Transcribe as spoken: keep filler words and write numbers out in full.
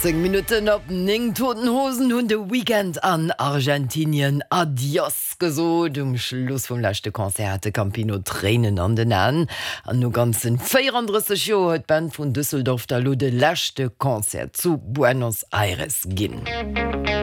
zehn Minuten op ning toten Hosen hun de Weekend an Argentinien adios gesot um Schluss vum lachte Konzerte Campino Tränen an den an an no ganzen vierunddreißig Jo huet Band vun Düsseldorf da lo de lachte Konzert zu Buenos Aires ginn.